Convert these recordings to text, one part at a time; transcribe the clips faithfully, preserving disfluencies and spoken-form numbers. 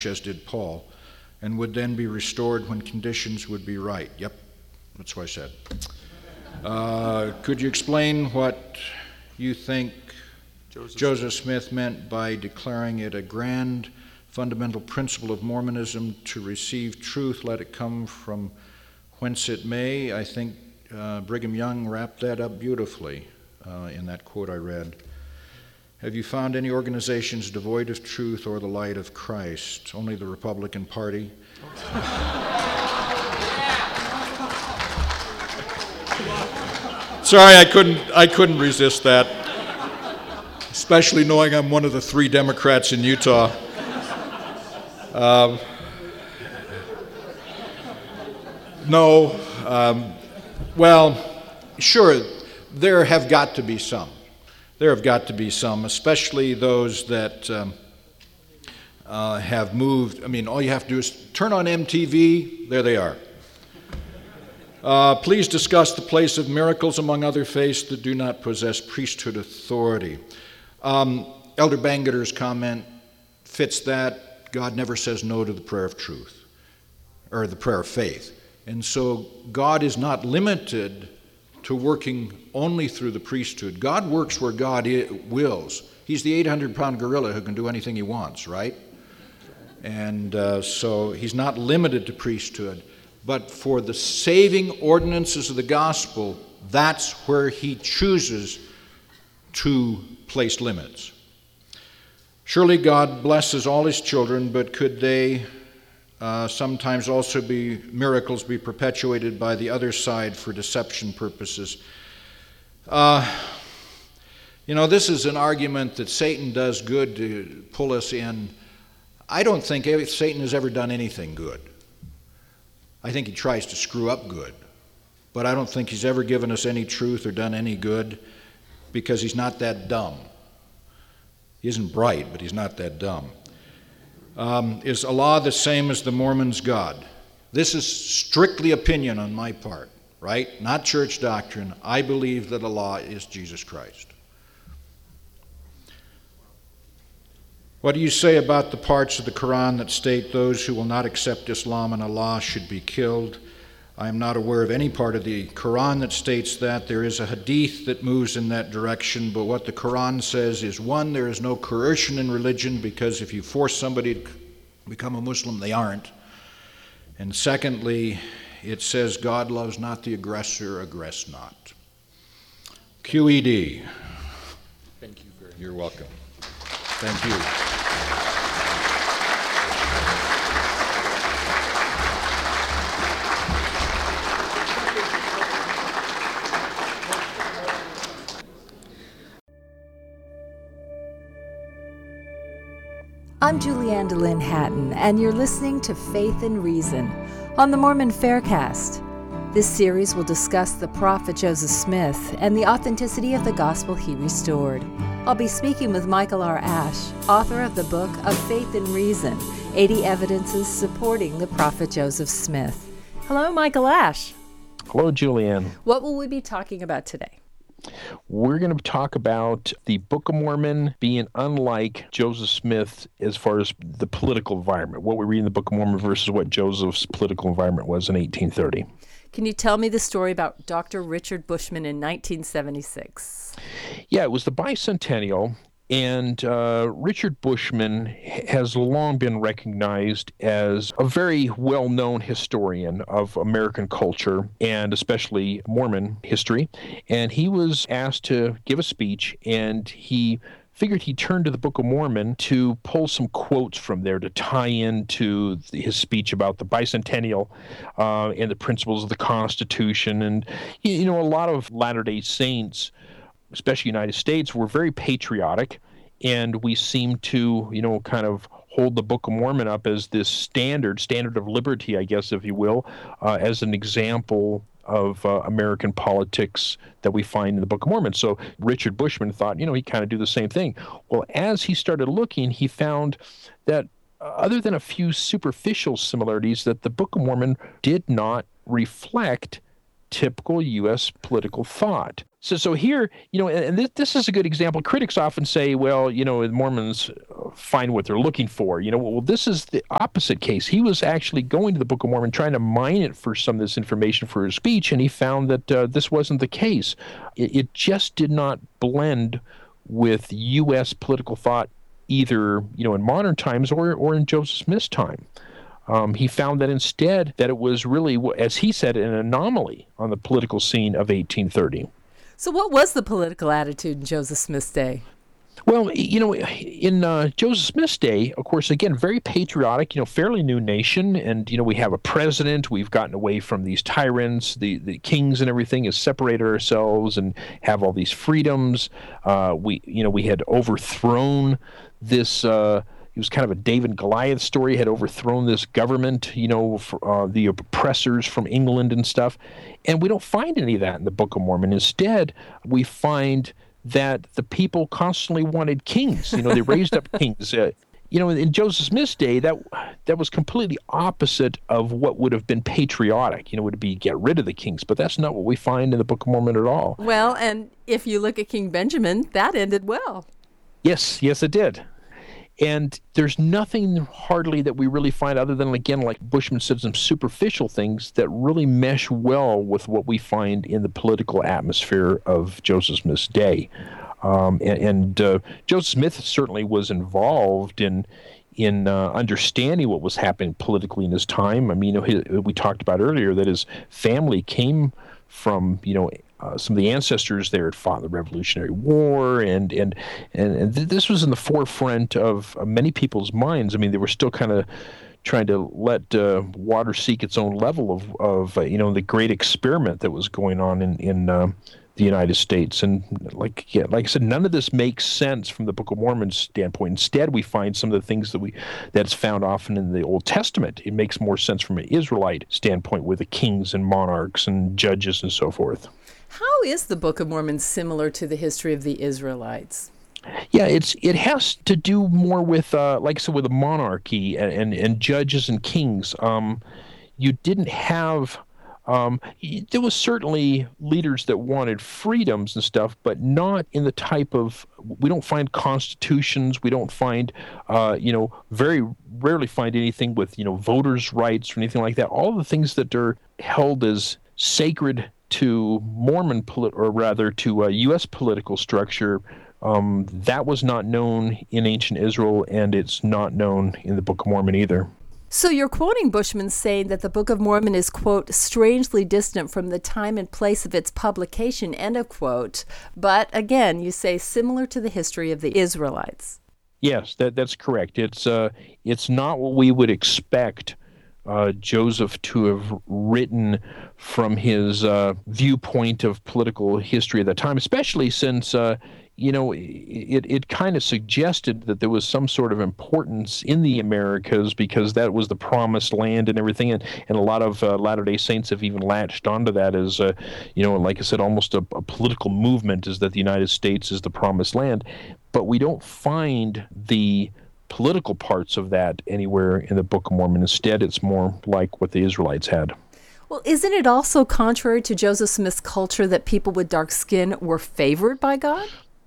as did Paul, and would then be restored when conditions would be right. Yep, that's what I said. Uh, could you explain what you think Joseph, Joseph Smith meant by declaring it a grand fundamental principle of Mormonism to receive truth, let it come from whence it may? I think uh, Brigham Young wrapped that up beautifully uh, in that quote I read. Have you found any organizations devoid of truth or the light of Christ? Only the Republican Party? Sorry, I couldn't I couldn't resist that, especially knowing I'm one of the three Democrats in Utah. Um, no, um, well, sure, there have got to be some. There have got to be some, especially those that um, uh, have moved. I mean, all you have to do is turn on M T V, there they are. Uh, please discuss the place of miracles among other faiths that do not possess priesthood authority. Um, Elder Bangerter's comment fits that. God never says no to the prayer of truth, or the prayer of faith. And so God is not limited to working only through the priesthood. God works where God I- wills. He's the eight hundred pound gorilla who can do anything he wants, right? And uh, so he's not limited to priesthood. But for the saving ordinances of the gospel, that's where he chooses to place limits. Surely God blesses all his children, but could they uh, sometimes also be miracles be perpetuated by the other side for deception purposes? Uh, you know, this is an argument that Satan does good to pull us in. I don't think Satan has ever done anything good. I think he tries to screw up good, but I don't think he's ever given us any truth or done any good, because he's not that dumb. He isn't bright, but he's not that dumb. Um, is Allah the same as the Mormons' God? This is strictly opinion on my part, right? Not church doctrine. I believe that Allah is Jesus Christ. What do you say about the parts of the Quran that state those who will not accept Islam and Allah should be killed? I am not aware of any part of the Quran that states that. There is a hadith that moves in that direction, but what the Quran says is, one, there is no coercion in religion, because if you force somebody to become a Muslim, they aren't. And secondly, it says God loves not the aggressor, aggress not. Q E D. Thank you very much. You're welcome. Thank you. I'm Julianne DeLynn Hatton, and you're listening to Faith and Reason on the Mormon Faircast. This series will discuss the prophet Joseph Smith and the authenticity of the gospel he restored. I'll be speaking with Michael R. Ash, author of the book of Faith and Reason, eighty Evidences Supporting the Prophet Joseph Smith. Hello, Michael Ash. Hello, Julianne. What will we be talking about today? We're going to talk about the Book of Mormon being unlike Joseph Smith as far as the political environment, what we read in the Book of Mormon versus what Joseph's political environment was in eighteen thirty. Can you tell me the story about Doctor Richard Bushman in nineteen seventy-six? Yeah, it was the bicentennial, and uh, Richard Bushman has long been recognized as a very well-known historian of American culture, and especially Mormon history. And he was asked to give a speech, and he figured he'd turn to the Book of Mormon to pull some quotes from there to tie into his speech about the bicentennial uh, and the principles of the Constitution. And, you know, a lot of Latter-day Saints, especially United States, were very patriotic, and we seem to, you know, kind of hold the Book of Mormon up as this standard, standard of liberty, I guess, if you will, uh, as an example of uh, American politics that we find in the Book of Mormon. So Richard Bushman thought, you know, he'd kind of do the same thing. Well, as he started looking, he found that uh, other than a few superficial similarities, that the Book of Mormon did not reflect typical U S political thought. So, so here, you know, and this, this is a good example. Critics often say, well, you know, Mormons find what they're looking for. You know, well, this is the opposite case. He was actually going to the Book of Mormon, trying to mine it for some of this information for his speech, and he found that uh, this wasn't the case. It, it just did not blend with U S political thought, either, you know, in modern times or or in Joseph Smith's time. Um, he found that instead that it was really, as he said, an anomaly on the political scene of eighteen thirty. So what was the political attitude in Joseph Smith's day? Well, you know, in uh, Joseph Smith's day, of course, again, very patriotic, you know, fairly new nation. And, you know, we have a president. We've gotten away from these tyrants, the, the kings and everything, has separated ourselves and have all these freedoms. Uh, we, you know, we had overthrown this, uh, it was kind of a David and Goliath story, had overthrown this government, you know, for, uh, the oppressors from England and stuff. And we don't find any of that in the Book of Mormon. Instead, we find that the people constantly wanted kings. You know, they raised up kings. Uh, you know, in Joseph Smith's day, that that was completely opposite of what would have been patriotic. You know, would be get rid of the kings. But that's not what we find in the Book of Mormon at all. Well, and if you look at King Benjamin, that ended well. Yes, yes, it did. And there's nothing hardly that we really find other than, again, like Bushman said, some superficial things that really mesh well with what we find in the political atmosphere of Joseph Smith's day. Um, and and uh, Joseph Smith certainly was involved in in uh, understanding what was happening politically in his time. I mean, you know, his, we talked about earlier that his family came from, you know, Uh, some of the ancestors there had fought in the Revolutionary War, and and and, and th- this was in the forefront of uh, many people's minds. I mean, they were still kind of trying to let uh, water seek its own level of of uh, you know, the great experiment that was going on in in uh, the United States. And like yeah, like I said, none of this makes sense from the Book of Mormon's standpoint. Instead, we find some of the things that we that's found often in the Old Testament. It makes more sense from an Israelite standpoint with the kings and monarchs and judges and so forth. How is the Book of Mormon similar to the history of the Israelites? Yeah, it's it has to do more with, uh, like I said, with the monarchy and, and, and judges and kings. Um, you didn't have, um, there was certainly leaders that wanted freedoms and stuff, but not in the type of, we don't find constitutions, we don't find, uh, you know, very rarely find anything with, you know, voters' rights or anything like that. All the things that are held as sacred to Mormon, polit- or rather to uh, U S political structure, um, that was not known in ancient Israel, and it's not known in the Book of Mormon either. So you're quoting Bushman saying that the Book of Mormon is, quote, strangely distant from the time and place of its publication, end of quote. But again, you say similar to the history of the Israelites. Yes, that that's correct. It's uh, it's not what we would expect Uh, Joseph to have written from his uh, viewpoint of political history at the time, especially since, uh, you know, it, it kind of suggested that there was some sort of importance in the Americas because that was the promised land and everything. And, and a lot of uh, Latter-day Saints have even latched onto that as, uh, you know, like I said, almost a, a political movement, is that the United States is the promised land. But we don't find the political parts of that anywhere in the Book of Mormon. Instead, it's more like what the Israelites had. Well, isn't it also contrary to Joseph Smith's culture that people with dark skin were favored by God?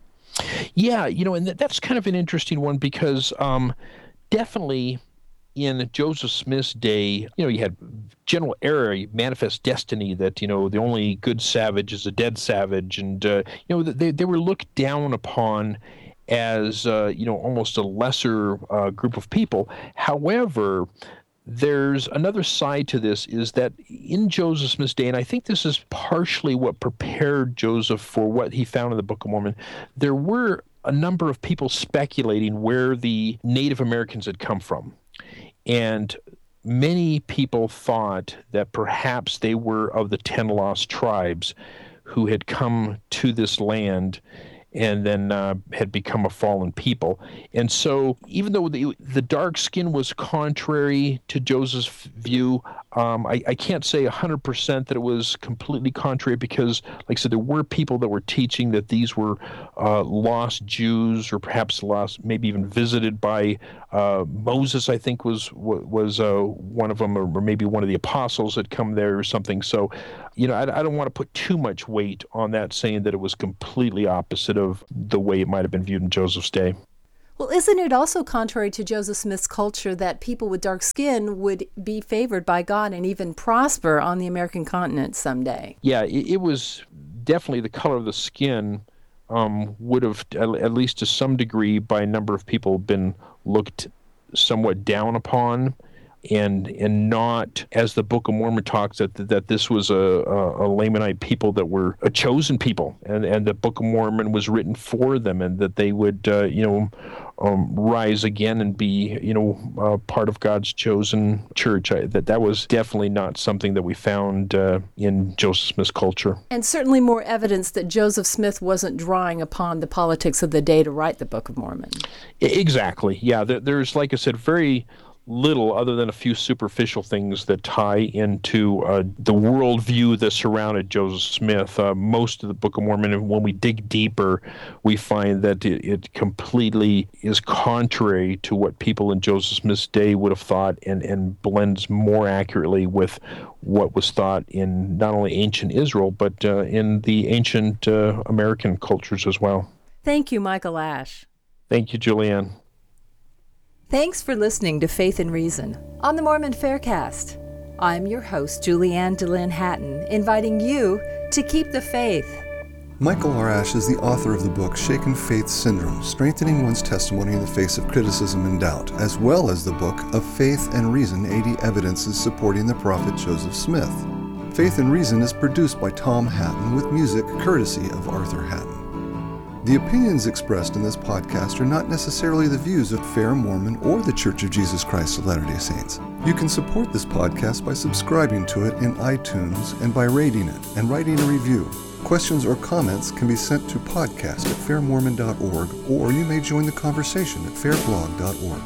Yeah, you know, and that's kind of an interesting one because um, definitely in Joseph Smith's day, you know, you had general error, manifest destiny that, you know, the only good savage is a dead savage. And, uh, you know, they, they were looked down upon as, uh, you know, almost a lesser uh, group of people. However, there's another side to this, is that in Joseph Smith's day, and I think this is partially what prepared Joseph for what he found in the Book of Mormon, there were a number of people speculating where the Native Americans had come from. And many people thought that perhaps they were of the ten lost tribes who had come to this land and then uh, had become a fallen people. And so even though the, the dark skin was contrary to Joseph's view, Um, I, I can't say one hundred percent that it was completely contrary because, like I said, there were people that were teaching that these were uh, lost Jews or perhaps lost, maybe even visited by uh, Moses, I think was was uh, one of them, or maybe one of the apostles had come there or something. So, you know, I, I don't want to put too much weight on that, saying that it was completely opposite of the way it might have been viewed in Joseph's day. Well, isn't it also contrary to Joseph Smith's culture that people with dark skin would be favored by God and even prosper on the American continent someday? Yeah, it, it was definitely the color of the skin um, would have, at least to some degree, by a number of people, been looked somewhat down upon. And and not, as the Book of Mormon talks, that that this was a, a, a Lamanite people that were a chosen people, and, and the Book of Mormon was written for them, and that they would, uh, you know, um, rise again and be, you know, uh, part of God's chosen church. I, that that was definitely not something that we found uh, in Joseph Smith's culture. And certainly more evidence that Joseph Smith wasn't drawing upon the politics of the day to write the Book of Mormon. Exactly. Yeah, there, there's, like I said, very little other than a few superficial things that tie into uh, the worldview that surrounded Joseph Smith. Uh, most of the Book of Mormon, when we dig deeper, we find that it, it completely is contrary to what people in Joseph Smith's day would have thought, and, and blends more accurately with what was thought in not only ancient Israel, but uh, in the ancient uh, American cultures as well. Thank you, Michael Ash. Thank you, Julianne. Thanks for listening to Faith and Reason on the Mormon Faircast. I'm your host, Julianne DeLynn Hatton, inviting you to keep the faith. Michael R. Ash is the author of the book Shaken Faith Syndrome, Strengthening One's Testimony in the Face of Criticism and Doubt, as well as the book Of Faith and Reason, eighty Evidences Supporting the Prophet Joseph Smith. Faith and Reason is produced by Tom Hatton with music courtesy of Arthur Hatton. The opinions expressed in this podcast are not necessarily the views of Fair Mormon or the Church of Jesus Christ of Latter-day Saints. You can support this podcast by subscribing to it in iTunes and by rating it and writing a review. Questions or comments can be sent to podcast at fair mormon dot org, or you may join the conversation at fair blog dot org.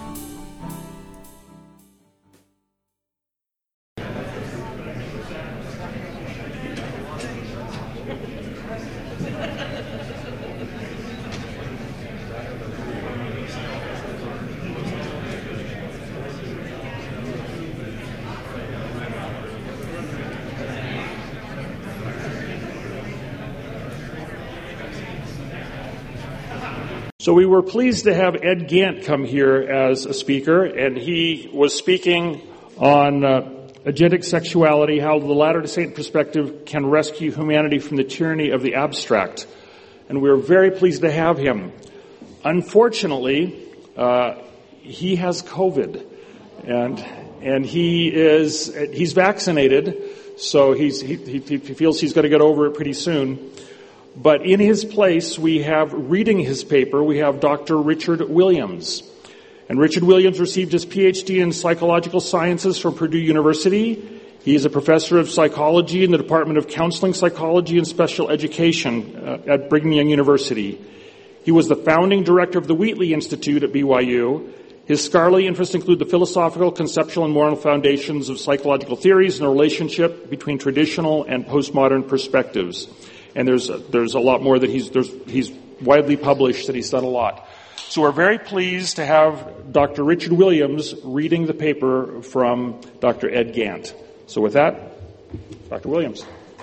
So we were pleased to have Ed Gant come here as a speaker, and he was speaking on uh, agentic sexuality, how the Latter-day Saint perspective can rescue humanity from the tyranny of the abstract. And we were very pleased to have him. Unfortunately, uh, he has COVID, and and he is he's vaccinated, so he's he, he feels he's going to get over it pretty soon. But in his place, we have, reading his paper, we have Doctor Richard Williams. And Richard Williams received his P H D in psychological sciences from Purdue University. He is a professor of psychology in the Department of Counseling Psychology and Special Education uh, at Brigham Young University. He was the founding director of the Wheatley Institute at B Y U. His scholarly interests include the philosophical, conceptual, and moral foundations of psychological theories and the relationship between traditional and postmodern perspectives. And there's there's a lot more that he's there's, he's widely published, that he's done a lot. So we're very pleased to have Doctor Richard Williams reading the paper from Doctor Ed Gant. So with that, Doctor Williams.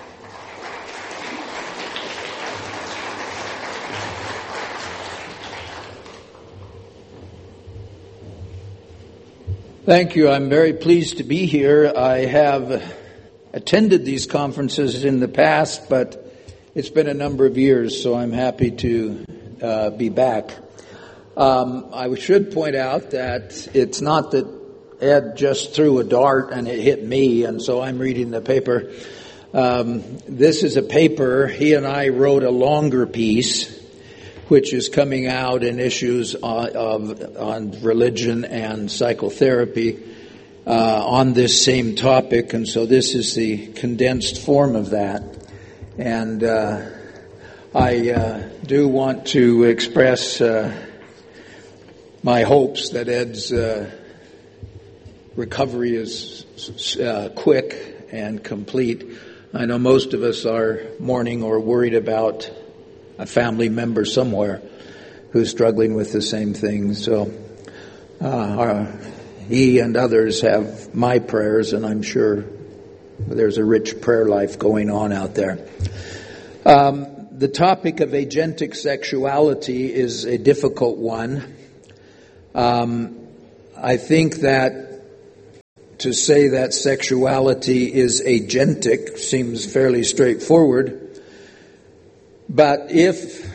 Thank you. I'm very pleased to be here. I have attended these conferences in the past, but it's been a number of years, so I'm happy to uh, be back. Um, I should point out that it's not that Ed just threw a dart and it hit me, and so I'm reading the paper. Um, this is a paper, he and I wrote a longer piece, which is coming out in issues on, of, on religion and psychotherapy uh, on this same topic, and so this is the condensed form of that. And uh, I uh, do want to express uh, my hopes that Ed's uh, recovery is uh, quick and complete. I know most of us are mourning or worried about a family member somewhere who's struggling with the same thing. So uh, our, he and others have my prayers, and I'm sure there's a rich prayer life going on out there. Um, the topic of agentic sexuality is a difficult one. Um, I think that to say that sexuality is agentic seems fairly straightforward. But if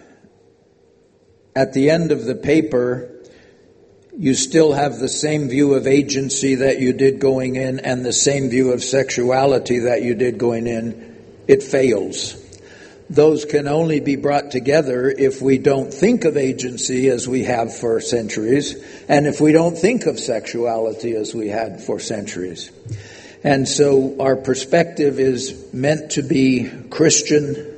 at the end of the paper you still have the same view of agency that you did going in and the same view of sexuality that you did going in, it fails. Those can only be brought together if we don't think of agency as we have for centuries, and if we don't think of sexuality as we had for centuries. And so our perspective is meant to be Christian,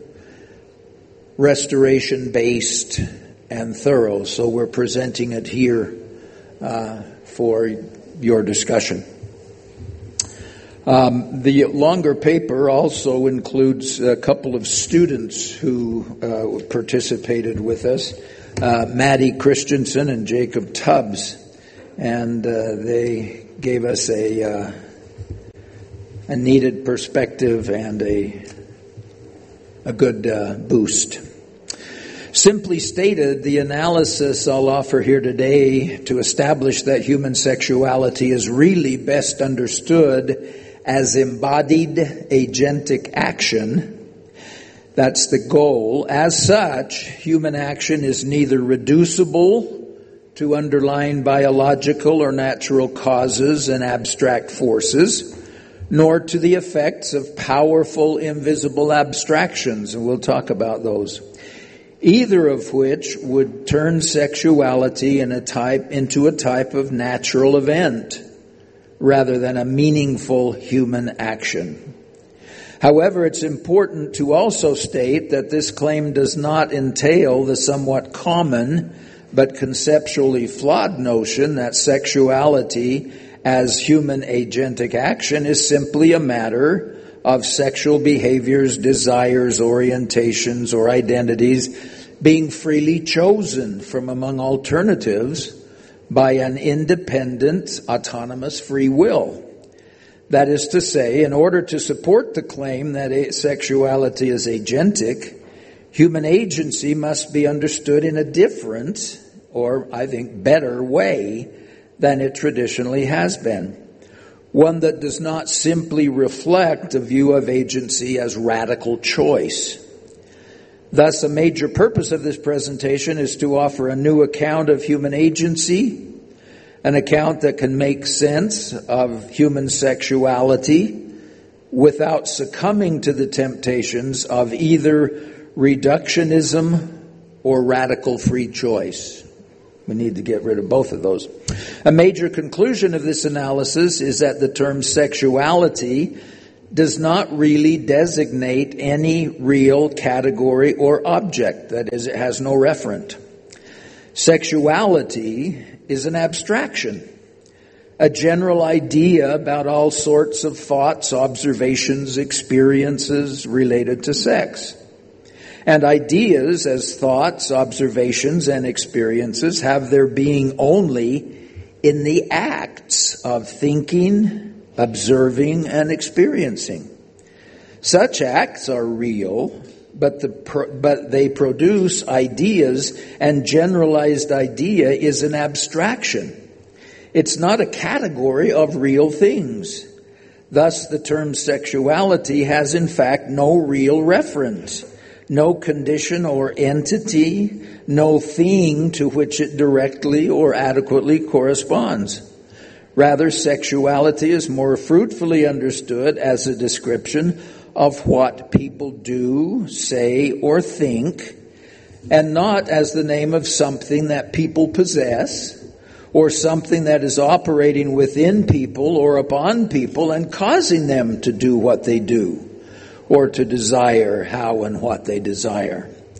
restoration-based, and thorough. So we're presenting it here uh, for your discussion. Um, the longer paper also includes a couple of students who uh, participated with us, uh, Maddie Christensen and Jacob Tubbs, and uh, they gave us a uh, a needed perspective and a a good uh, boost. Simply stated, the analysis I'll offer here today to establish that human sexuality is really best understood as embodied agentic action. That's the goal. As such, human action is neither reducible to underlying biological or natural causes and abstract forces, nor to the effects of powerful, invisible abstractions, and we'll talk about those. Either of which would turn sexuality in a type, into a type of natural event, rather than a meaningful human action. However, it's important to also state that this claim does not entail the somewhat common but conceptually flawed notion that sexuality as human agentic action is simply a matter of sexual behaviors, desires, orientations, or identities being freely chosen from among alternatives by an independent, autonomous free will. That is to say, in order to support the claim that sexuality is agentic, human agency must be understood in a different, or I think better way than it traditionally has been. One that does not simply reflect a view of agency as radical choice. Thus, a major purpose of this presentation is to offer a new account of human agency, an account that can make sense of human sexuality without succumbing to the temptations of either reductionism or radical free choice. We need to get rid of both of those. A major conclusion of this analysis is that the term sexuality does not really designate any real category or object. That is, it has no referent. Sexuality is an abstraction, a general idea about all sorts of thoughts, observations, experiences related to sex. And ideas as thoughts, observations, and experiences have their being only in the acts of thinking, observing, and experiencing. Such acts are real, but the but they produce ideas, and generalized idea is an abstraction. It's not a category of real things. Thus, the term sexuality has in fact no real reference, no condition or entity, no thing to which it directly or adequately corresponds. Rather, sexuality is more fruitfully understood as a description of what people do, say, or think, and not as the name of something that people possess, or something that is operating within people or upon people and causing them to do what they do, or to desire how and what they desire.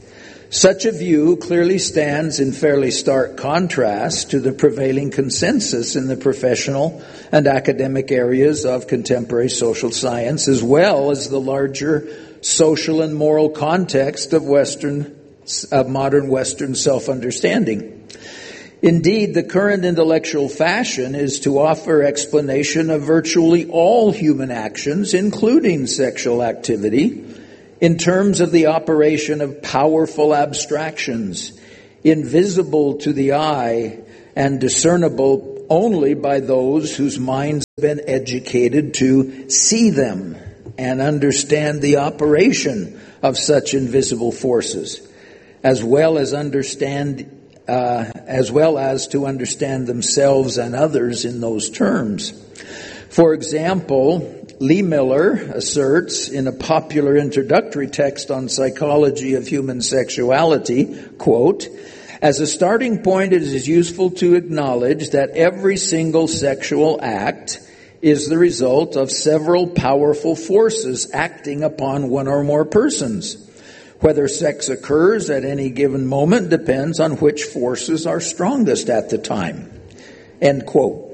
Such a view clearly stands in fairly stark contrast to the prevailing consensus in the professional and academic areas of contemporary social science, as well as the larger social and moral context of Western, of modern Western self-understanding. Indeed, the current intellectual fashion is to offer explanation of virtually all human actions, including sexual activity, in terms of the operation of powerful abstractions, invisible to the eye and discernible only by those whose minds have been educated to see them and understand the operation of such invisible forces, as well as understand, uh, as well as to understand themselves and others in those terms. For example, Lee Miller asserts in a popular introductory text on psychology of human sexuality, quote, "As a starting point, it is useful to acknowledge that every single sexual act is the result of several powerful forces acting upon one or more persons. Whether sex occurs at any given moment depends on which forces are strongest at the time." End quote.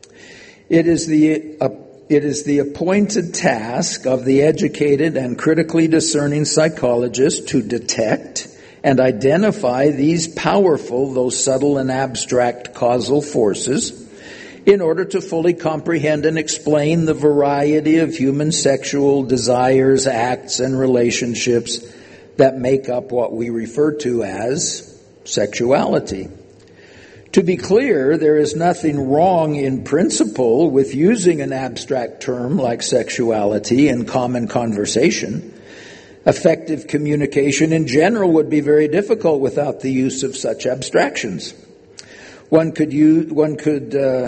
It is the uh, It is the appointed task of the educated and critically discerning psychologist to detect and identify these powerful, though subtle and abstract causal forces in order to fully comprehend and explain the variety of human sexual desires, acts, and relationships that make up what we refer to as sexuality. To be clear, there is nothing wrong in principle with using an abstract term like sexuality in common conversation. Effective communication in general would be very difficult without the use of such abstractions. One could use, one could uh,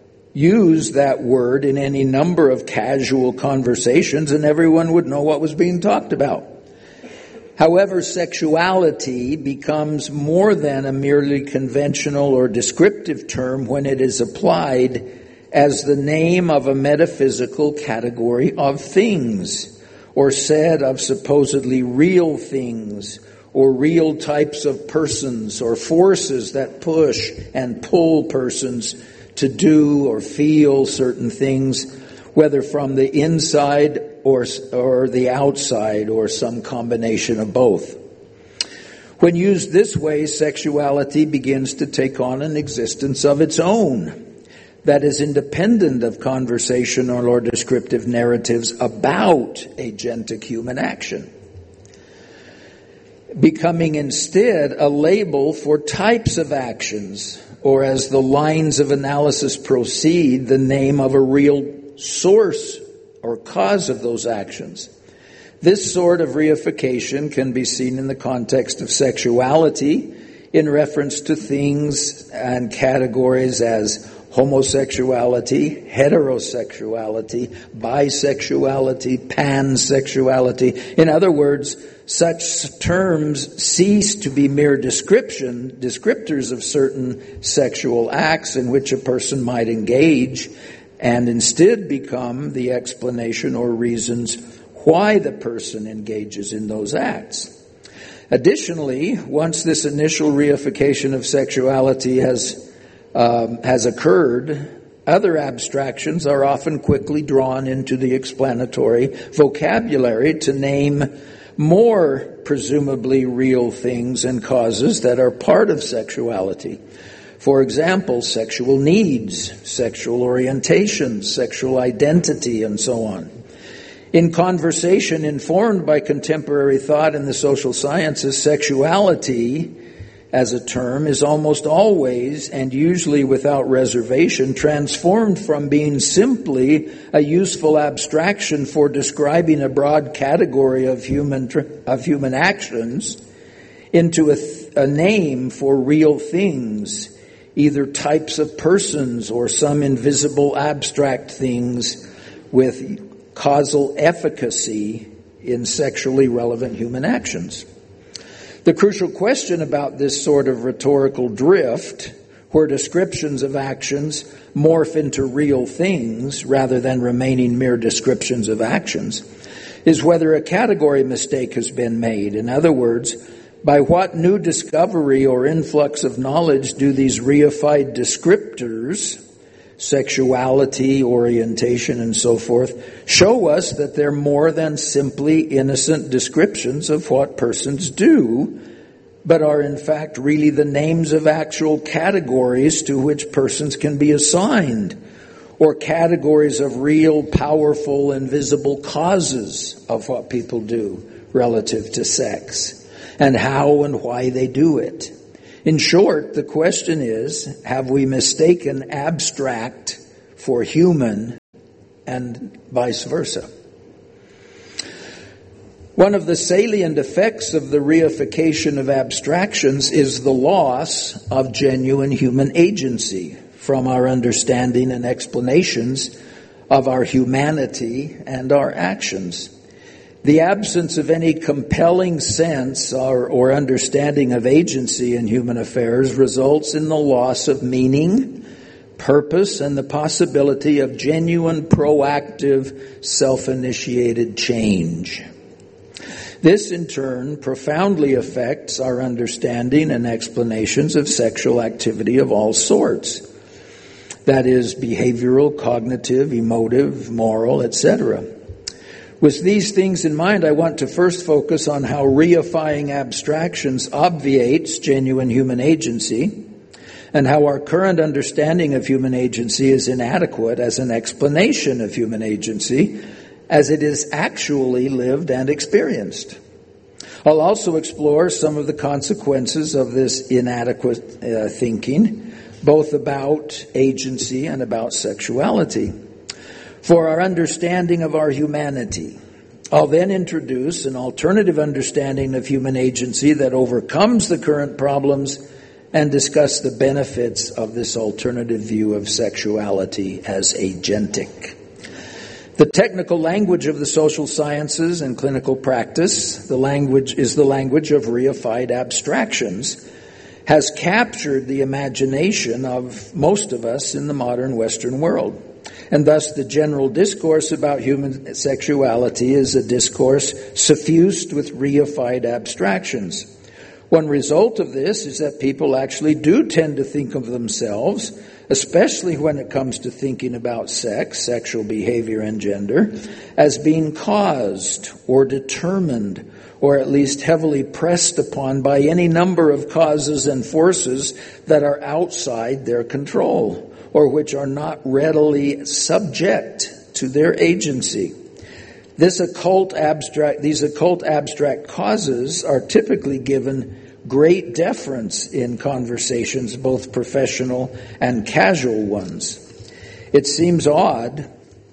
use that word in any number of casual conversations and everyone would know what was being talked about. However, sexuality becomes more than a merely conventional or descriptive term when it is applied as the name of a metaphysical category of things, or said of supposedly real things, or real types of persons, or forces that push and pull persons to do or feel certain things, whether from the inside or, or the outside, or some combination of both. When used this way, sexuality begins to take on an existence of its own that is independent of conversational or descriptive narratives about agentic human action, becoming instead a label for types of actions, or as the lines of analysis proceed, the name of a real source or cause of those actions. This sort of reification can be seen in the context of sexuality in reference to things and categories as homosexuality, heterosexuality, bisexuality, pansexuality. In other words, such terms cease to be mere description, descriptors of certain sexual acts in which a person might engage, and instead become the explanation or reasons why the person engages in those acts. Additionally, once this initial reification of sexuality has um, has occurred, other abstractions are often quickly drawn into the explanatory vocabulary to name more presumably real things and causes that are part of sexuality. For example, sexual needs, sexual orientation, sexual identity, and so on. In conversation informed by contemporary thought in the social sciences, sexuality as a term is almost always and usually without reservation transformed from being simply a useful abstraction for describing a broad category of human of human actions into a, a name for real things, either types of persons or some invisible abstract things with causal efficacy in sexually relevant human actions. The crucial question about this sort of rhetorical drift, where descriptions of actions morph into real things rather than remaining mere descriptions of actions, is whether a category mistake has been made. In other words, By what new discovery or influx of knowledge do these reified descriptors, sexuality, orientation, and so forth, show us that they're more than simply innocent descriptions of what persons do, but are in fact really the names of actual categories to which persons can be assigned, or categories of real, powerful, and visible causes of what people do relative to sex, and how and why they do it. In short, the question is, have we mistaken abstract for human, and vice versa? One of the salient effects of the reification of abstractions is the loss of genuine human agency from our understanding and explanations of our humanity and our actions. The absence of any compelling sense or, or understanding of agency in human affairs results in the loss of meaning, purpose, and the possibility of genuine, proactive, self-initiated change. This, in turn, profoundly affects our understanding and explanations of sexual activity of all sorts. That is, behavioral, cognitive, emotive, moral, et cetera. With these things in mind, I want to first focus on how reifying abstractions obviates genuine human agency, and how our current understanding of human agency is inadequate as an explanation of human agency, as it is actually lived and experienced. I'll also explore some of the consequences of this inadequate uh, thinking, both about agency and about sexuality. For our understanding of our humanity, I'll then introduce an alternative understanding of human agency that overcomes the current problems and discuss the benefits of this alternative view of sexuality as agentic. The technical language of the social sciences and clinical practice, the language is the language of reified abstractions, has captured the imagination of most of us in the modern Western world. And thus the general discourse about human sexuality is a discourse suffused with reified abstractions. One result of this is that people actually do tend to think of themselves, especially when it comes to thinking about sex, sexual behavior, and gender, as being caused or determined, or at least heavily pressed upon by any number of causes and forces that are outside their control, or which are not readily subject to their agency. This occult abstract, these occult abstract causes are typically given great deference in conversations, both professional and casual ones. It seems odd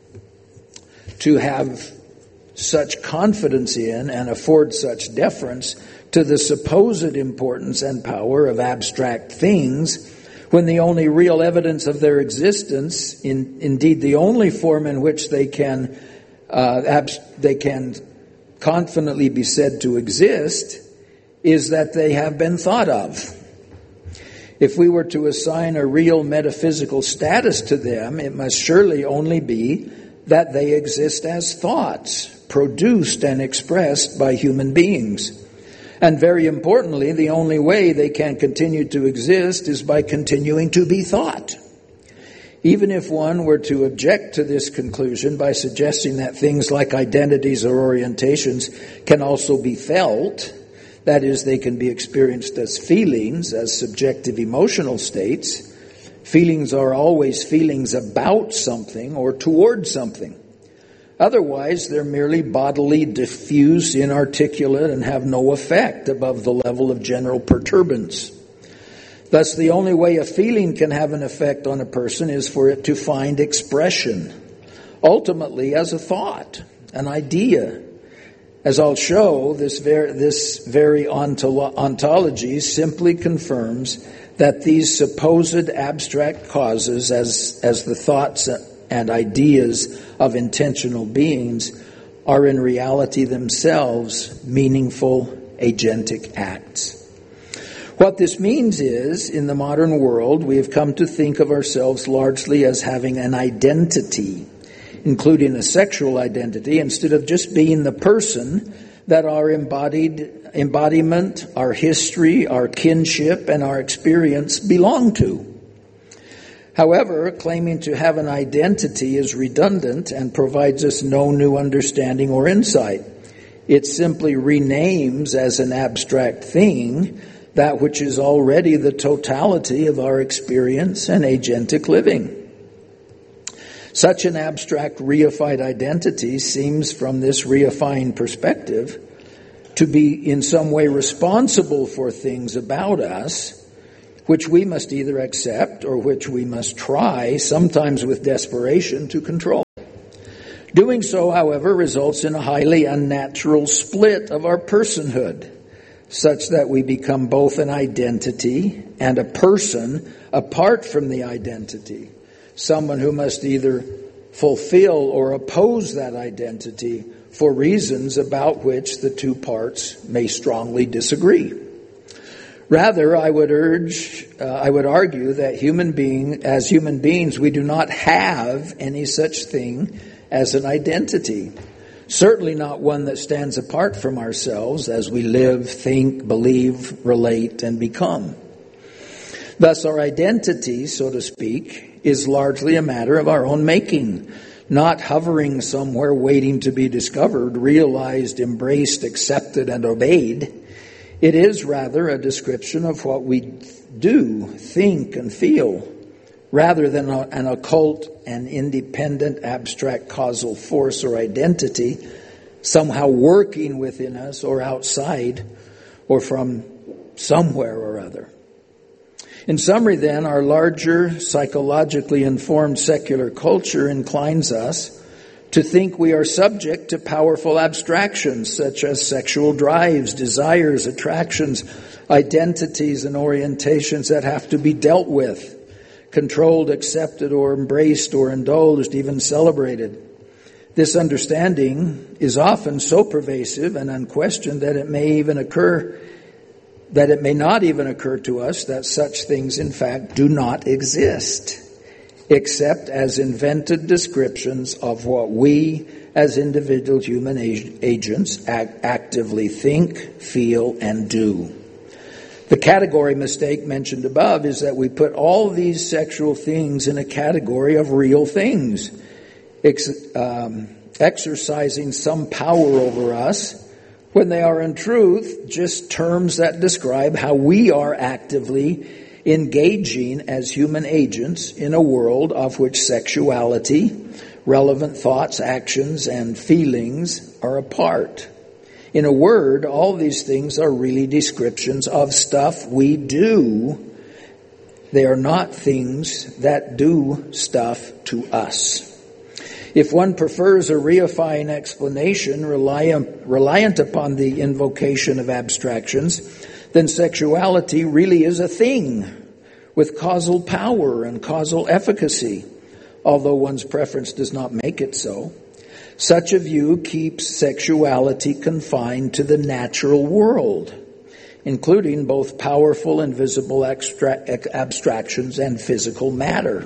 to have such confidence in and afford such deference to the supposed importance and power of abstract things, when the only real evidence of their existence, in, indeed the only form in which they can uh, abs- they can confidently be said to exist, is that they have been thought of. If we were to assign a real metaphysical status to them, it must surely only be that they exist as thoughts, produced and expressed by human beings. And very importantly, the only way they can continue to exist is by continuing to be thought. Even if one were to object to this conclusion by suggesting that things like identities or orientations can also be felt, that is, they can be experienced as feelings, as subjective emotional states, feelings are always feelings about something or toward something. Otherwise, they're merely bodily, diffuse, inarticulate, and have no effect above the level of general perturbance. Thus, the only way a feeling can have an effect on a person is for it to find expression, ultimately as a thought, an idea. As I'll show, this very, this very ontolo- ontology simply confirms that these supposed abstract causes, as, as the thoughts and ideas of intentional beings, are in reality themselves meaningful agentic acts. What this means is, in the modern world, we have come to think of ourselves largely as having an identity, including a sexual identity, instead of just being the person that our embodied embodiment, our history, our kinship, and our experience belong to. However, claiming to have an identity is redundant and provides us no new understanding or insight. It simply renames as an abstract thing that which is already the totality of our experience and agentic living. Such an abstract reified identity seems, from this reifying perspective, to be in some way responsible for things about us which we must either accept or which we must try, sometimes with desperation, to control. Doing so, however, results in a highly unnatural split of our personhood, such that we become both an identity and a person apart from the identity, someone who must either fulfill or oppose that identity for reasons about which the two parts may strongly disagree. Rather, I would urge, uh, I would argue that human being, as human beings, we do not have any such thing as an identity. Certainly not one that stands apart from ourselves as we live, think, believe, relate, and become. Thus, our identity, so to speak, is largely a matter of our own making, not hovering somewhere waiting to be discovered, realized, embraced, accepted, and obeyed. It is rather a description of what we do, think, and feel, rather than a, an occult and independent abstract causal force or identity somehow working within us or outside or from somewhere or other. In summary, then, our larger psychologically informed secular culture inclines us to think we are subject to powerful abstractions such as sexual drives, desires, attractions, identities, and orientations that have to be dealt with, controlled, accepted, or embraced, or indulged, even celebrated. This understanding is often so pervasive and unquestioned that it may even occur, that it may not even occur to us that such things in fact do not exist, except as invented descriptions of what we as individual human agents act, actively think, feel, and do. The category mistake mentioned above is that we put all these sexual things in a category of real things, ex, um, exercising some power over us, when they are in truth just terms that describe how we are actively engaging as human agents in a world of which sexuality, relevant thoughts, actions, and feelings are a part. In a word, all these things are really descriptions of stuff we do. They are not things that do stuff to us. If one prefers a reifying explanation reliant, reliant upon the invocation of abstractions, then sexuality really is a thing with causal power and causal efficacy, although one's preference does not make it so. Such a view keeps sexuality confined to the natural world, including both powerful and visible abstra- abstractions and physical matter,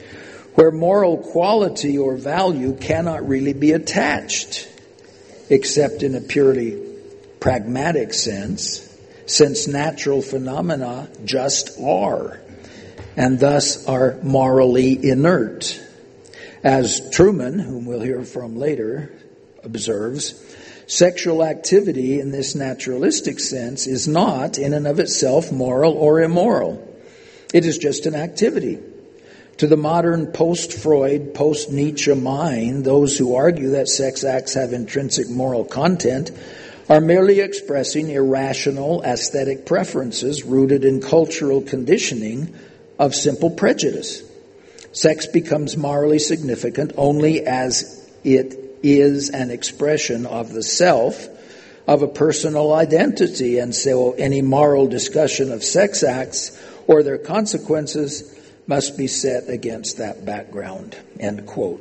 where moral quality or value cannot really be attached, except in a purely pragmatic sense, since natural phenomena just are, and thus are morally inert. As Truman, whom we'll hear from later, observes, sexual activity in this naturalistic sense is not in and of itself moral or immoral. It is just an activity. To the modern post-Freud, post-Nietzsche mind, those who argue that sex acts have intrinsic moral content are merely expressing irrational aesthetic preferences rooted in cultural conditioning of simple prejudice. Sex becomes morally significant only as it is an expression of the self, of a personal identity, and so any moral discussion of sex acts or their consequences must be set against that background. End quote.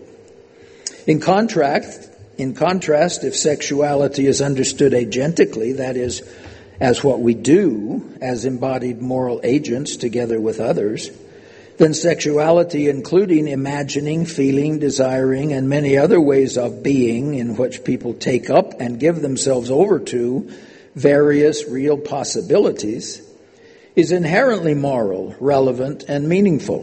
In contrast, in contrast, if sexuality is understood agentically, that is, as what we do as embodied moral agents together with others, then sexuality, including imagining, feeling, desiring, and many other ways of being in which people take up and give themselves over to, various real possibilities, is inherently moral, relevant, and meaningful.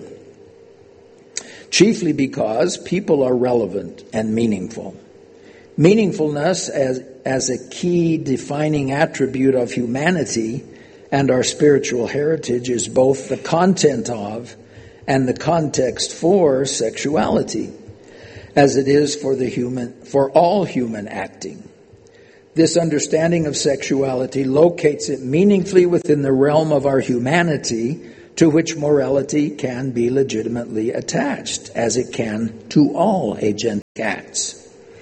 Chiefly because people are relevant and meaningful. Meaningfulness as, as a key defining attribute of humanity and our spiritual heritage is both the content of and the context for sexuality, as it is for the human, for all human acting. This understanding of sexuality locates it meaningfully within the realm of our humanity, to which morality can be legitimately attached, as it can to all agentic acts.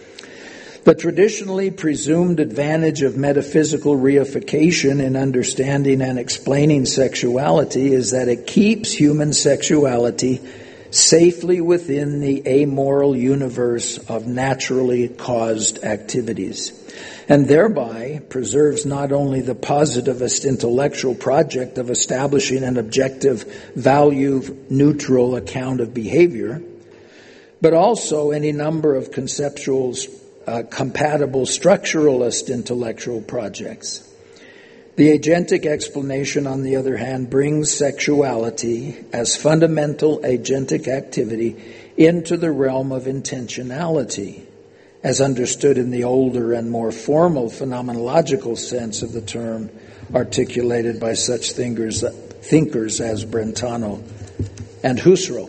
The traditionally presumed advantage of metaphysical reification in understanding and explaining sexuality is that it keeps human sexuality safely within the amoral universe of naturally caused activities, and thereby preserves not only the positivist intellectual project of establishing an objective, value-neutral account of behavior, but also any number of conceptual, uh, compatible structuralist intellectual projects. The agentic explanation, on the other hand, brings sexuality as fundamental agentic activity into the realm of intentionality, as understood in the older and more formal phenomenological sense of the term articulated by such thinkers, thinkers as Brentano and Husserl.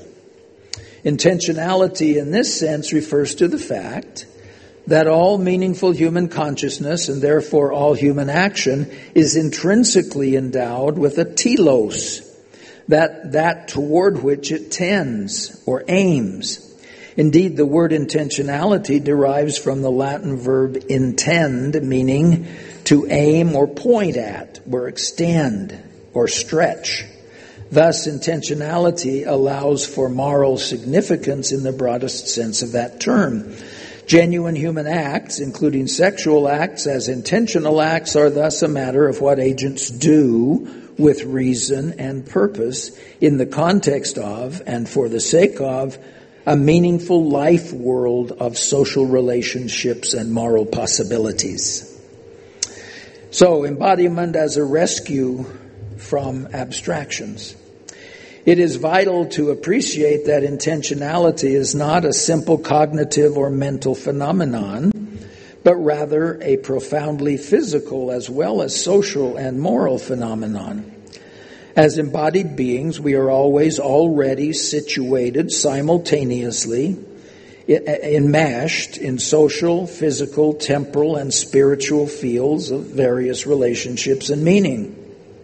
Intentionality in this sense refers to the fact that all meaningful human consciousness, and therefore all human action, is intrinsically endowed with a telos, that, that toward which it tends or aims. Indeed, the word intentionality derives from the Latin verb intend, meaning to aim or point at, or extend, or stretch. Thus, intentionality allows for moral significance in the broadest sense of that term. Genuine human acts, including sexual acts as intentional acts, are thus a matter of what agents do with reason and purpose in the context of, and for the sake of, a meaningful life world of social relationships and moral possibilities. So, embodiment as a rescue from abstractions. It is vital to appreciate that intentionality is not a simple cognitive or mental phenomenon, but rather a profoundly physical as well as social and moral phenomenon. As embodied beings, we are always already situated simultaneously, enmeshed in social, physical, temporal, and spiritual fields of various relationships and meaning.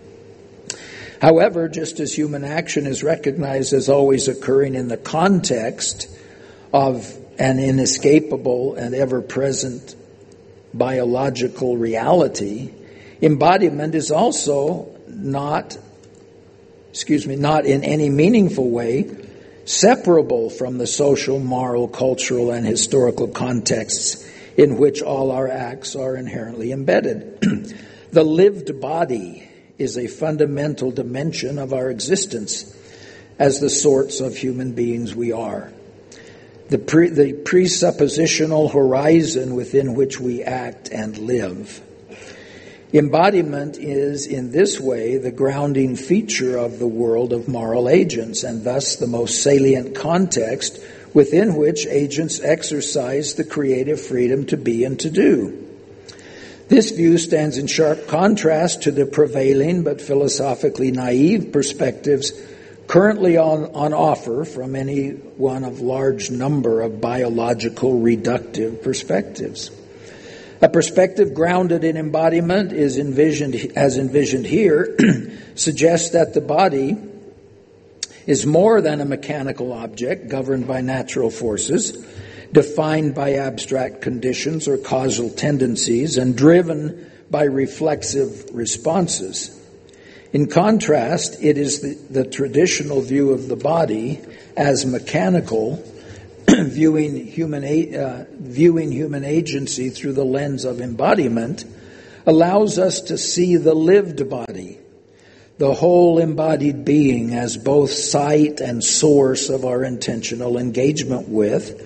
However, just as human action is recognized as always occurring in the context of an inescapable and ever-present biological reality, embodiment is also not, excuse me, not in any meaningful way separable from the social, moral, cultural, and historical contexts in which all our acts are inherently embedded. The lived body is a fundamental dimension of our existence as the sorts of human beings we are. The, pre, the presuppositional horizon within which we act and live. Embodiment is, in this way, the grounding feature of the world of moral agents, and thus the most salient context within which agents exercise the creative freedom to be and to do. This view stands in sharp contrast to the prevailing but philosophically naive perspectives currently on, on offer from any one of large number of biological reductive perspectives. A perspective grounded in embodiment is envisioned, as envisioned here, suggests that the body is more than a mechanical object governed by natural forces, defined by abstract conditions or causal tendencies, and driven by reflexive responses. In contrast, it is the, the traditional view of the body as mechanical, viewing human uh, viewing human agency through the lens of embodiment, allows us to see the lived body, the whole embodied being, as both site and source of our intentional engagement with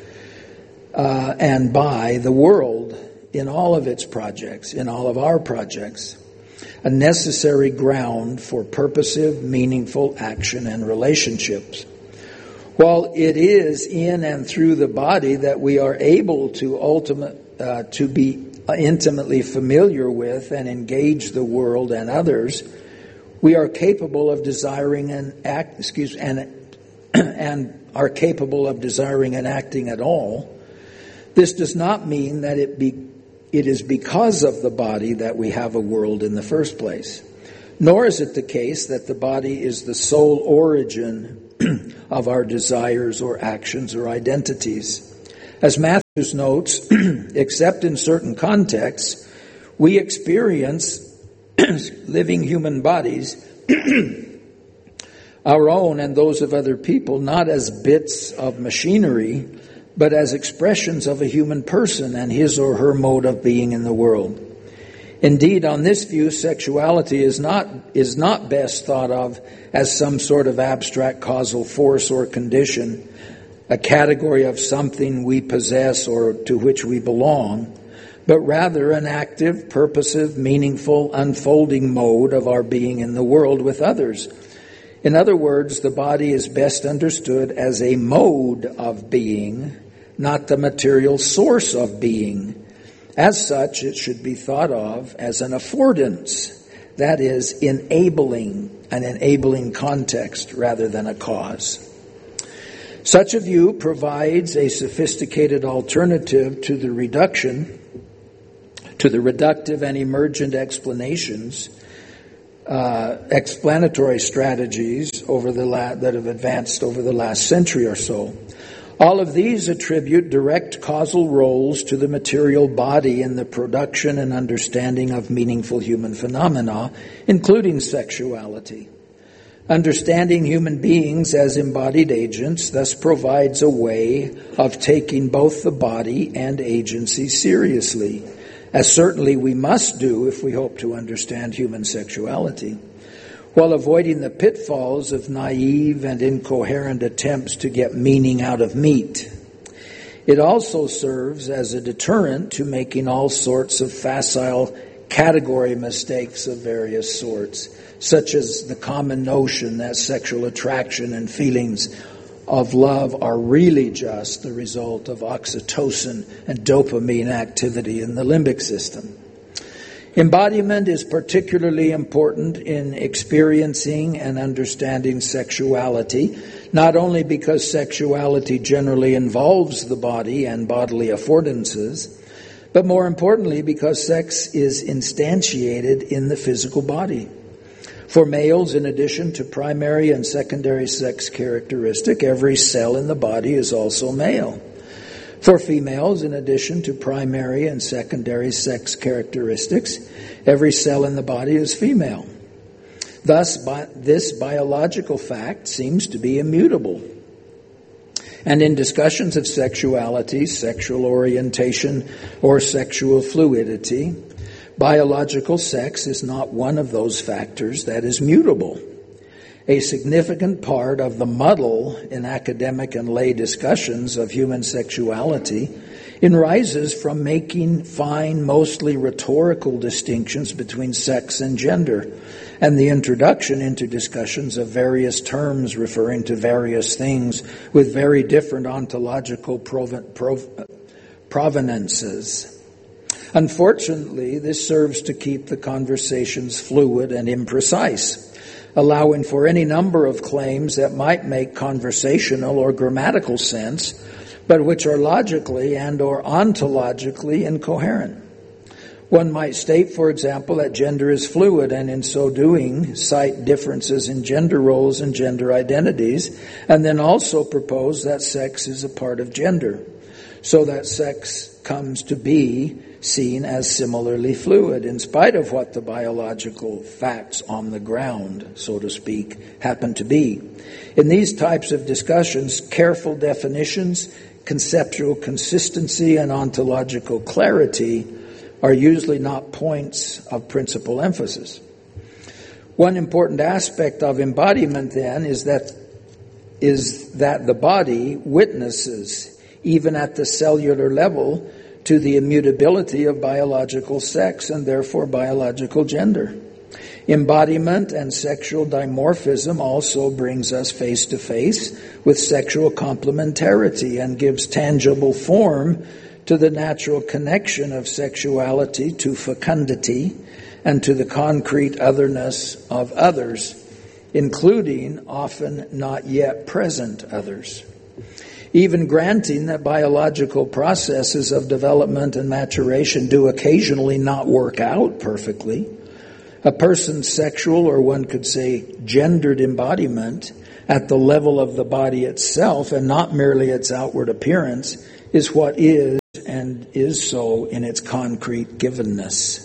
Uh, and by the world in all of its projects, in all of our projects. a necessary ground for purposive, meaningful action and relationships. While it is in and through the body that we are able to ultimate uh, to be intimately familiar with and engage the world and others, we are capable of desiring and act, excuse, and and are capable of desiring and acting at all. This does not mean that it be it is because of the body that we have a world in the first place. Nor is it the case that the body is the sole origin of our desires or actions or identities. As Matthews notes, except in certain contexts, we experience living human bodies, our own and those of other people, not as bits of machinery, but as expressions of a human person and his or her mode of being in the world. Indeed, on this view, sexuality is not is not best thought of as some sort of abstract causal force or condition, a category of something we possess or to which we belong, but rather an active, purposive, meaningful, unfolding mode of our being in the world with others. In other words, the body is best understood as a mode of being, not the material source of being. As such, it should be thought of as an affordance, that is, enabling, an enabling context rather than a cause. Such a view provides a sophisticated alternative to the reduction, to the reductive and emergent explanations, uh, explanatory strategies over the la- that have advanced over the last century or so. All of these attribute direct causal roles to the material body in the production and understanding of meaningful human phenomena, including sexuality. Understanding human beings as embodied agents thus provides a way of taking both the body and agency seriously, as certainly we must do if we hope to understand human sexuality, while avoiding the pitfalls of naive and incoherent attempts to get meaning out of meat. It also serves as a deterrent to making all sorts of facile category mistakes of various sorts, such as the common notion that sexual attraction and feelings of love are really just the result of oxytocin and dopamine activity in the limbic system. Embodiment is particularly important in experiencing and understanding sexuality, not only because sexuality generally involves the body and bodily affordances, but more importantly because sex is instantiated in the physical body. For males, in addition to primary and secondary sex characteristic, every cell in the body is also male. For females, in addition to primary and secondary sex characteristics, every cell in the body is female. Thus, bi- this biological fact seems to be immutable. And in discussions of sexuality, sexual orientation, or sexual fluidity, biological sex is not one of those factors that is mutable. A significant part of the muddle in academic and lay discussions of human sexuality arises from making fine, mostly rhetorical distinctions between sex and gender, and the introduction into discussions of various terms referring to various things with very different ontological proven, prov, provenances. Unfortunately, this serves to keep the conversations fluid and imprecise, allowing for any number of claims that might make conversational or grammatical sense, but which are logically and or ontologically incoherent. One might state, for example, that gender is fluid, and in so doing cite differences in gender roles and gender identities, and then also propose that sex is a part of gender, so that sex comes to be seen as similarly fluid, in spite of what the biological facts on the ground, so to speak, happen to be. In these types of discussions, careful definitions, conceptual consistency, and ontological clarity are usually not points of principal emphasis. One important aspect of embodiment, then, is that is that the body witnesses, even at the cellular level, to the immutability of biological sex and therefore biological gender. Embodiment and sexual dimorphism also brings us face to face with sexual complementarity and gives tangible form to the natural connection of sexuality to fecundity and to the concrete otherness of others, including often not yet present others. Even granting that biological processes of development and maturation do occasionally not work out perfectly, a person's sexual, or one could say gendered embodiment at the level of the body itself and not merely its outward appearance is what is and is so in its concrete givenness.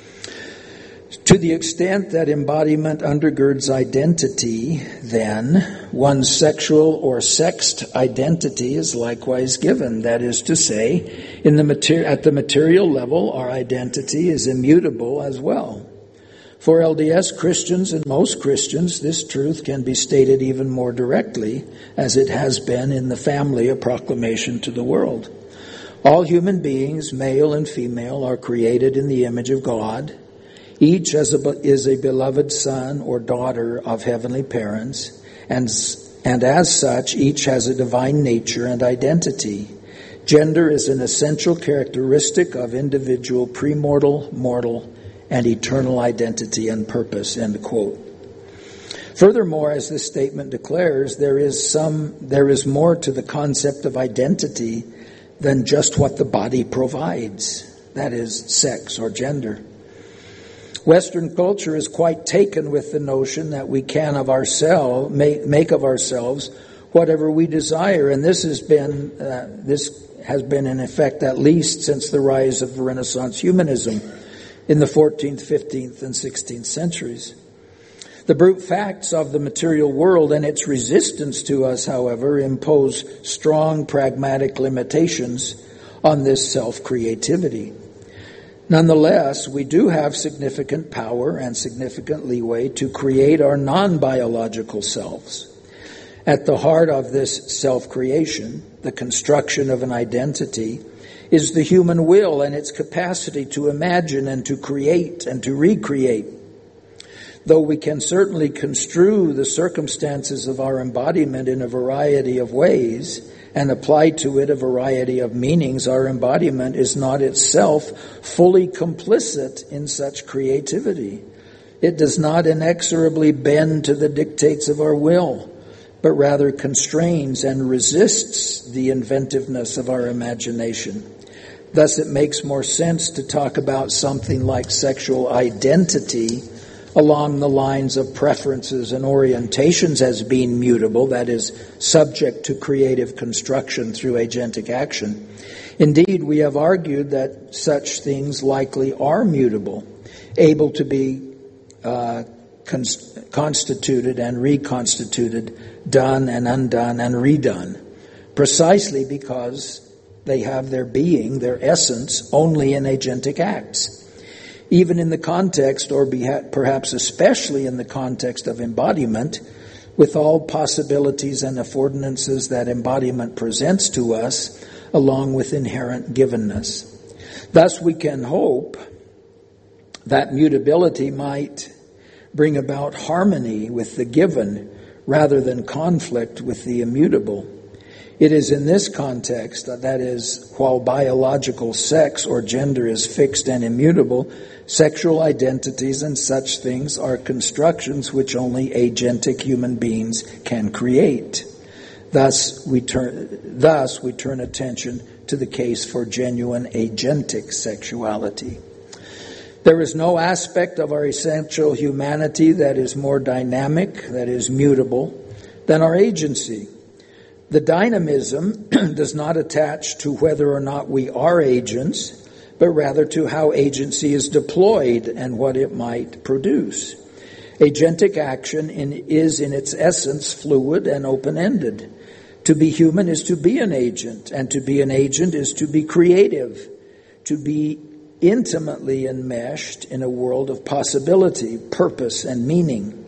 To the extent that embodiment undergirds identity, then one's sexual or sexed identity is likewise given. That is to say, in the mater- at the material level, our identity is immutable as well. For L D S Christians and most Christians, this truth can be stated even more directly, as it has been in the family, a proclamation to the world. All human beings, male and female, are created in the image of God. Each is a, is a beloved son or daughter of heavenly parents, and, and as such, each has a divine nature and identity. Gender is an essential characteristic of individual premortal, mortal, and eternal identity and purpose, end quote. Furthermore, as this statement declares, there is some, there is more to the concept of identity than just what the body provides, that is, sex or gender. Western culture is quite taken with the notion that we can of ourselves make, make of ourselves whatever we desire, and this has been uh, this has been in effect at least since the rise of Renaissance humanism in the fourteenth, fifteenth, and sixteenth centuries. The brute facts of the material world and its resistance to us, however, impose strong pragmatic limitations on this self-creativity. Nonetheless, we do have significant power and significant leeway to create our non-biological selves. At the heart of this self-creation, the construction of an identity, is the human will and its capacity to imagine and to create and to recreate. Though we can certainly construe the circumstances of our embodiment in a variety of ways and apply to it a variety of meanings, our embodiment is not itself fully complicit in such creativity. It does not inexorably bend to the dictates of our will, but rather constrains and resists the inventiveness of our imagination. Thus, it makes more sense to talk about something like sexual identity along the lines of preferences and orientations as being mutable, that is, subject to creative construction through agentic action. Indeed, we have argued that such things likely are mutable, able to be uh, cons- constituted and reconstituted, done and undone and redone, precisely because they have their being, their essence, only in agentic acts. Even in the context, or perhaps especially in the context of embodiment, with all possibilities and affordances that embodiment presents to us, along with inherent givenness. Thus, we can hope that mutability might bring about harmony with the given rather than conflict with the immutable. It is in this context, that is, while biological sex or gender is fixed and immutable, sexual identities and such things are constructions which only agentic human beings can create. Thus, we turn, thus we turn attention to the case for genuine agentic sexuality. There is no aspect of our essential humanity that is more dynamic, that is mutable, than our agency. The dynamism does not attach to whether or not we are agents, but rather to how agency is deployed and what it might produce. Agentic action in, is in its essence fluid and open-ended. To be human is to be an agent, and to be an agent is to be creative, to be intimately enmeshed in a world of possibility, purpose, and meaning.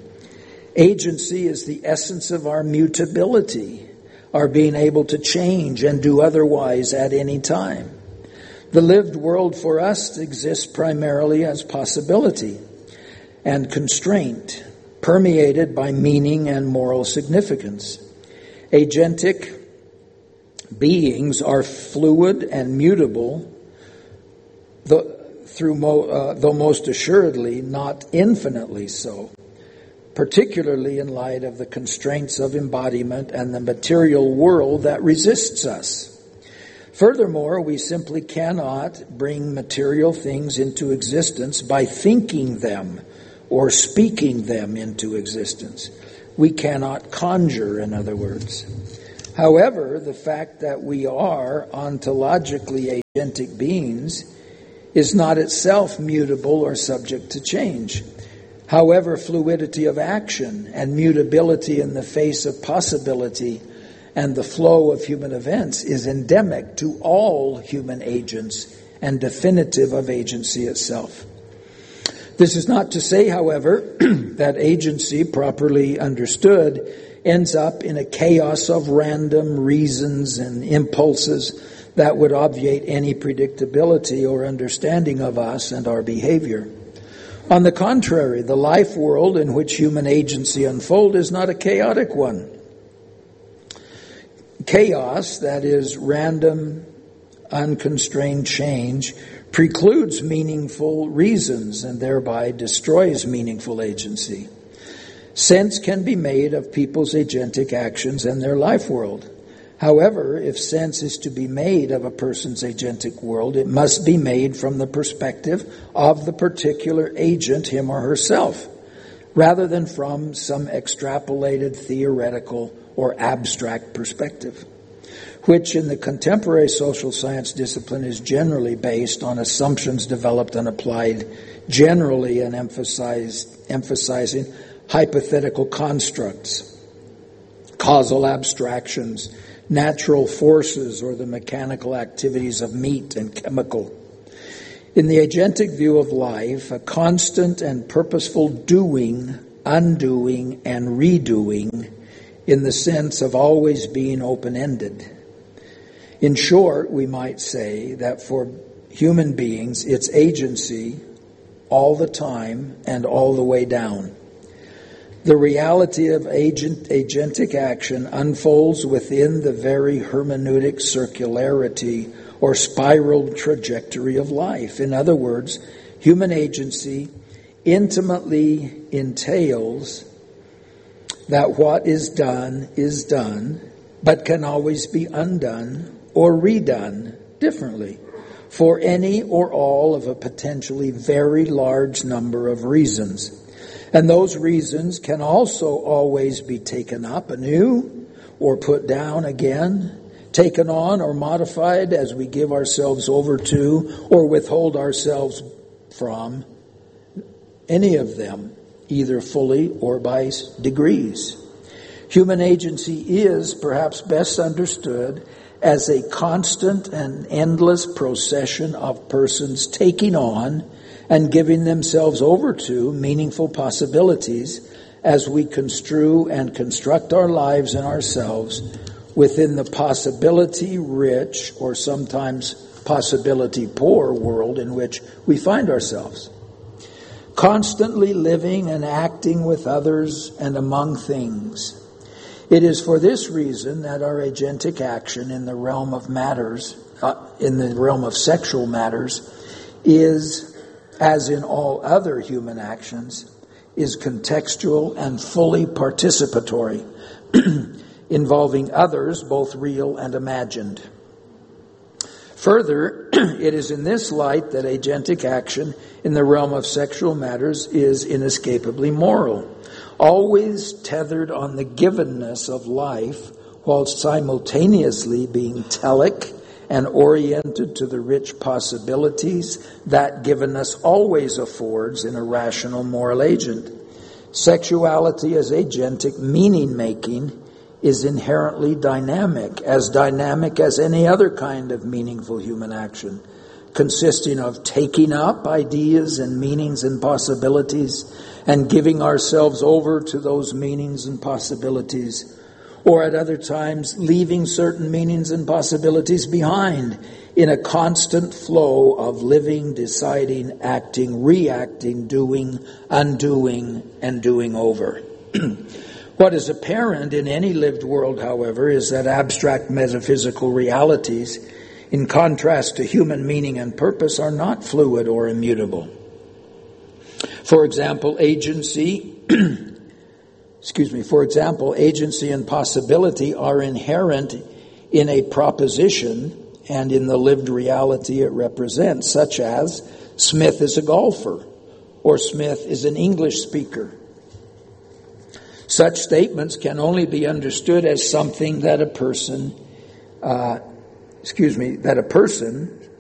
Agency is the essence of our mutability, our being able to change and do otherwise at any time. The lived world for us exists primarily as possibility. and constraint, permeated by meaning and moral significance. Agentic beings are fluid and mutable, though, through mo, uh, though most assuredly not infinitely so, particularly in light of the constraints of embodiment and the material world that resists us. Furthermore, we simply cannot bring material things into existence by thinking them or speaking them into existence. We cannot conjure, in other words. However, the fact that we are ontologically agentic beings is not itself mutable or subject to change. However, fluidity of action and mutability in the face of possibility and the flow of human events is endemic to all human agents and definitive of agency itself. This is not to say, however, that agency, properly understood, ends up in a chaos of random reasons and impulses that would obviate any predictability or understanding of us and our behavior. On the contrary, the life world in which human agency unfolds is not a chaotic one. Chaos, that is, random, unconstrained change, precludes meaningful reasons and thereby destroys meaningful agency. Sense can be made of people's agentic actions and their life world. However, if sense is to be made of a person's agentic world, it must be made from the perspective of the particular agent, him or herself, rather than from some extrapolated theoretical or abstract perspective, which in the contemporary social science discipline is generally based on assumptions developed and applied generally and emphasized, emphasizing hypothetical constructs, causal abstractions, natural forces, or the mechanical activities of meat and chemical. In the agentic view of life, a constant and purposeful doing, undoing, and redoing in the sense of always being open-ended. In short, we might say that for human beings, it's agency all the time and all the way down. The reality of agent, agentic action unfolds within the very hermeneutic circularity or spiral trajectory of life. In other words, human agency intimately entails that what is done is done, but can always be undone or redone differently for any or all of a potentially very large number of reasons. And those reasons can also always be taken up anew or put down again, taken on or modified as we give ourselves over to or withhold ourselves from any of them, either fully or by degrees. Human agency is perhaps best understood as a constant and endless procession of persons taking on and giving themselves over to meaningful possibilities as we construe and construct our lives and ourselves within the possibility-rich or sometimes possibility-poor world in which we find ourselves. Constantly living and acting with others and among things. It is for this reason that our agentic action in the realm of matters, uh, in the realm of sexual matters, is, as in all other human actions, is contextual and fully participatory, involving others, both real and imagined. Further, it is in this light that agentic action in the realm of sexual matters is inescapably moral, always tethered on the givenness of life, while simultaneously being telic and oriented to the rich possibilities that givenness always affords in a rational moral agent. Sexuality as agentic meaning-making is inherently dynamic, as dynamic as any other kind of meaningful human action, consisting of taking up ideas and meanings and possibilities and giving ourselves over to those meanings and possibilities, or at other times leaving certain meanings and possibilities behind in a constant flow of living, deciding, acting, reacting, doing, undoing, and doing over. What is apparent in any lived world, however, is that abstract metaphysical realities, in contrast to human meaning and purpose, are not fluid or immutable. For example, agency, excuse me, for example, agency and possibility are inherent in a proposition and in the lived reality it represents, such as Smith is a golfer or Smith is an English speaker. Such statements can only be understood as something that a person, uh, excuse me, that a person